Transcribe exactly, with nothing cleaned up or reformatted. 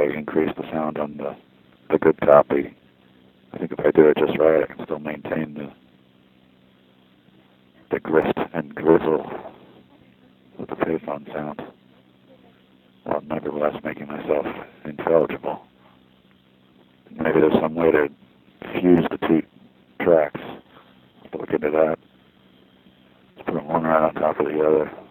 I increase the sound on the, the good copy. I think if I do it just right, I can still maintain the the grist and grizzle of the payphone sound, while nevertheless making myself intelligible. Maybe there's some way to fuse the two tracks. Let's look into that. Let's put them one right on top of the other.